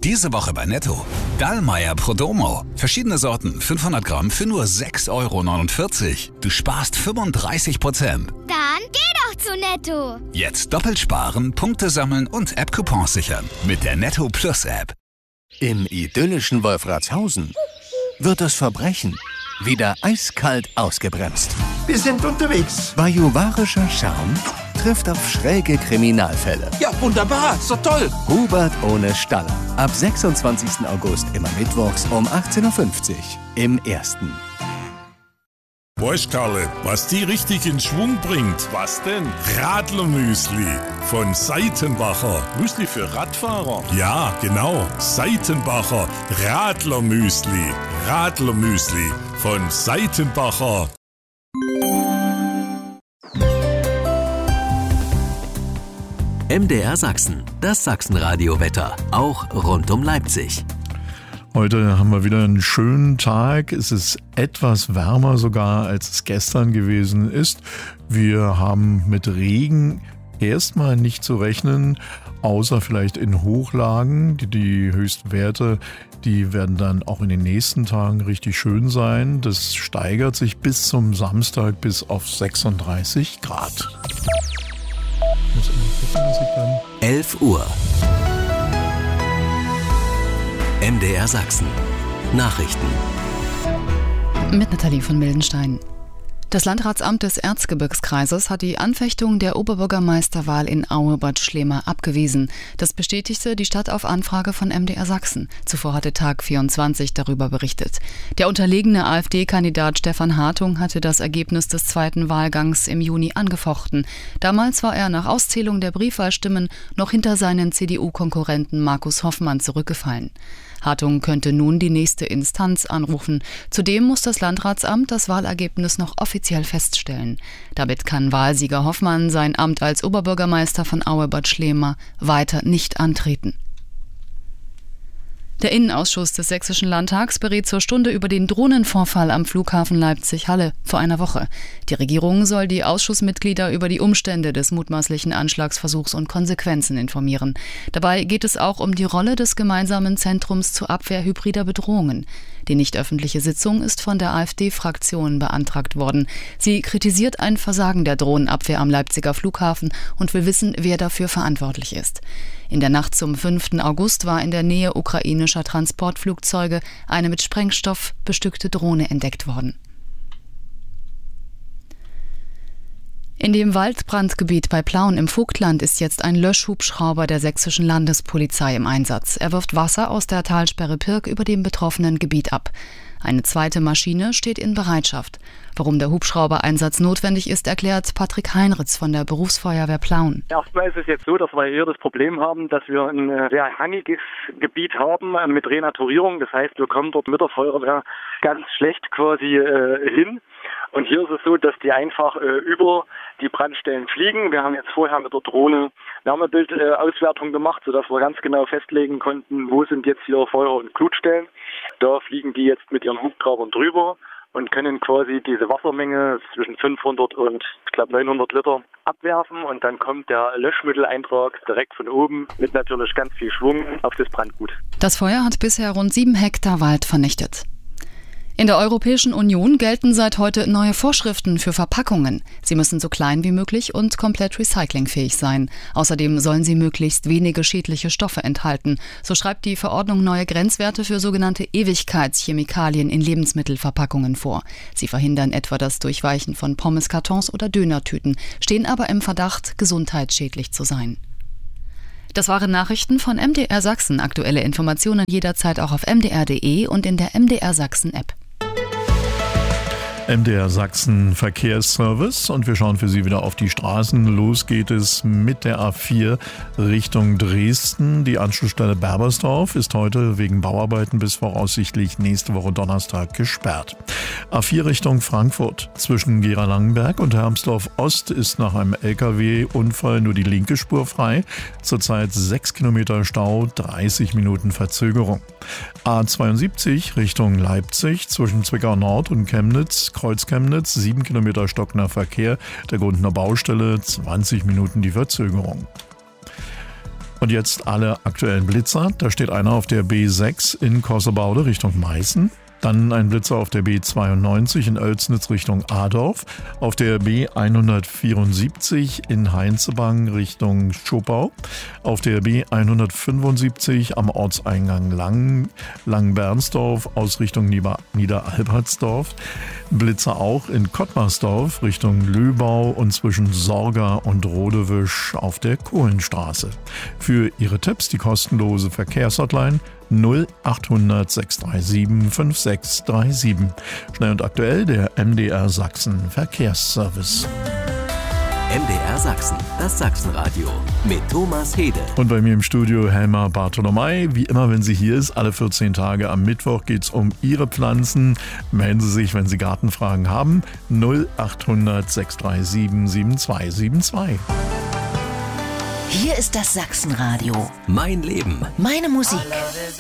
Diese Woche bei Netto. Dallmayr Prodomo. Verschiedene Sorten, 500 Gramm für nur 6,49 €. Du sparst 35%. Dann geh doch zu Netto. Jetzt doppelt sparen, Punkte sammeln und App-Coupons sichern. Mit der Netto Plus App. Im idyllischen Wolfratshausen wird das Verbrechen wieder eiskalt ausgebremst. Wir sind unterwegs. Bajuwarischer Charme trifft auf schräge Kriminalfälle. Ja, wunderbar. Ist doch toll. Hubert ohne Staller. Ab 26. August immer mittwochs um 18:50 Uhr im Ersten. Weißt, Karle, was die richtig in Schwung bringt? Was denn? Radlermüsli von Seitenbacher. Müsli für Radfahrer? Ja, genau. Seitenbacher Radlermüsli. Radlermüsli von Seitenbacher. MDR Sachsen, das Sachsenradio-Wetter, auch rund um Leipzig. Heute haben wir wieder einen schönen Tag. Es ist etwas wärmer sogar, als es gestern gewesen ist. Wir haben mit Regen erstmal nicht zu rechnen, außer vielleicht in Hochlagen. Die Höchstwerte, die werden dann auch in den nächsten Tagen richtig schön sein. Das steigert sich bis zum Samstag bis auf 36 Grad. 11 Uhr. MDR Sachsen. Nachrichten. Mit Nathalie von Mildenstein. Das Landratsamt des Erzgebirgskreises hat die Anfechtung der Oberbürgermeisterwahl in Aue-Bad Schlema abgewiesen. Das bestätigte die Stadt auf Anfrage von MDR Sachsen. Zuvor hatte Tag 24 darüber berichtet. Der unterlegene AfD-Kandidat Stefan Hartung hatte das Ergebnis des zweiten Wahlgangs im Juni angefochten. Damals war er nach Auszählung der Briefwahlstimmen noch hinter seinen CDU-Konkurrenten Markus Hoffmann zurückgefallen. Hartung könnte nun die nächste Instanz anrufen. Zudem muss das Landratsamt das Wahlergebnis noch offiziell feststellen. Damit kann Wahlsieger Hoffmann sein Amt als Oberbürgermeister von Aue-Bad Schlema weiter nicht antreten. Der Innenausschuss des Sächsischen Landtags beriet zur Stunde über den Drohnenvorfall am Flughafen Leipzig-Halle vor einer Woche. Die Regierung soll die Ausschussmitglieder über die Umstände des mutmaßlichen Anschlagsversuchs und Konsequenzen informieren. Dabei geht es auch um die Rolle des gemeinsamen Zentrums zur Abwehr hybrider Bedrohungen. Die nicht öffentliche Sitzung ist von der AfD-Fraktion beantragt worden. Sie kritisiert ein Versagen der Drohnenabwehr am Leipziger Flughafen und will wissen, wer dafür verantwortlich ist. In der Nacht zum 5. August war in der Nähe ukrainischer Transportflugzeuge eine mit Sprengstoff bestückte Drohne entdeckt worden. In dem Waldbrandgebiet bei Plauen im Vogtland ist jetzt ein Löschhubschrauber der sächsischen Landespolizei im Einsatz. Er wirft Wasser aus der Talsperre Pirk über dem betroffenen Gebiet ab. Eine zweite Maschine steht in Bereitschaft. Warum der Hubschraubereinsatz notwendig ist, erklärt Patrick Heinritz von der Berufsfeuerwehr Plauen. Erstmal ist es jetzt so, dass wir hier das Problem haben, dass wir ein sehr hangiges Gebiet haben mit Renaturierung. Das heißt, wir kommen dort mit der Feuerwehr ganz schlecht quasi hin. Und hier ist es so, dass die einfach über die Brandstellen fliegen. Wir haben jetzt vorher mit der Drohne Wärmebildauswertung gemacht, sodass wir ganz genau festlegen konnten, wo sind jetzt hier Feuer- und Glutstellen. Da fliegen die jetzt mit ihren Hubschraubern drüber und können quasi diese Wassermenge zwischen 500 und, ich glaube, 900 Liter abwerfen. Und dann kommt der Löschmitteleintrag direkt von oben mit natürlich ganz viel Schwung auf das Brandgut. Das Feuer hat bisher rund 7 Hektar Wald vernichtet. In der Europäischen Union gelten seit heute neue Vorschriften für Verpackungen. Sie müssen so klein wie möglich und komplett recyclingfähig sein. Außerdem sollen sie möglichst wenige schädliche Stoffe enthalten. So schreibt die Verordnung neue Grenzwerte für sogenannte Ewigkeitschemikalien in Lebensmittelverpackungen vor. Sie verhindern etwa das Durchweichen von Pommeskartons oder Dönertüten, stehen aber im Verdacht, gesundheitsschädlich zu sein. Das waren Nachrichten von MDR Sachsen. Aktuelle Informationen jederzeit auch auf mdr.de und in der MDR Sachsen App. MDR Sachsen Verkehrsservice und wir schauen für Sie wieder auf die Straßen. Los geht es mit der A4 Richtung Dresden. Die Anschlussstelle Berbersdorf ist heute wegen Bauarbeiten bis voraussichtlich nächste Woche Donnerstag gesperrt. A4 Richtung Frankfurt. Zwischen Gera-Langenberg und Hermsdorf Ost ist nach einem LKW-Unfall nur die linke Spur frei. Zurzeit 6 Kilometer Stau, 30 Minuten Verzögerung. A72 Richtung Leipzig zwischen Zwickau Nord und Chemnitz, Kreuz-Chemnitz, 7 Kilometer stockender Verkehr. Der Grund einer Baustelle, 20 Minuten die Verzögerung. Und jetzt alle aktuellen Blitzer. Da steht einer auf der B6 in Cossebaude Richtung Meißen. Dann ein Blitzer auf der B92 in Oelsnitz Richtung Adorf, auf der B174 in Heinzebang Richtung Schopau, auf der B175 am Ortseingang Langenbernsdorf aus Richtung Niederalbertsdorf, Blitzer auch in Kottmarsdorf Richtung Löbau und zwischen Sorga und Rodewisch auf der Kohlenstraße. Für Ihre Tipps die kostenlose Verkehrshotline 0800 637 5637. Schnell und aktuell der MDR Sachsen Verkehrsservice. MDR Sachsen, das Sachsenradio mit Thomas Hede. Und bei mir im Studio Helma Bartolomei. Wie immer, wenn sie hier ist, alle 14 Tage am Mittwoch geht es um Ihre Pflanzen. Melden Sie sich, wenn Sie Gartenfragen haben. 0800 637 7272. Hier ist das Sachsenradio. Mein Leben. Meine Musik.